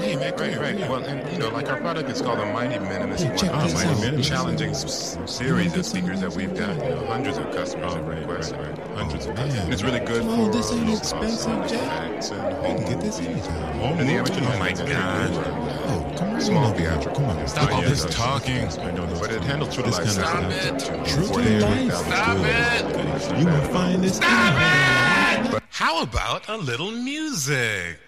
Hey, man, come here. Well, and like our product is called the Mighty Minimalist Hey, check this out. One. Challenging series of speakers that we've got. Hundreds of customers have requested. Hundreds of customers. And it's really good for this ain't expensive, Jack. accents and You can get this anytime. And the amateur Oh my God. Oh, come on. Small theatrical. Come on. Stop all this talking. But it handles true to This life. kind of Stop it. True to life. Stop it. You will find this. Stop it. How about a little music?